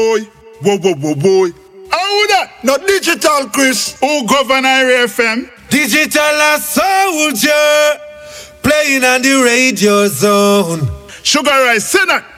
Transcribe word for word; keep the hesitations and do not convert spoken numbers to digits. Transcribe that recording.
Boy, whoa, whoa, whoa, boy. How that? Not digital, Chris. Who govern I F M? Digital as soldier, playing on the radio zone. Sugar Rice, say that.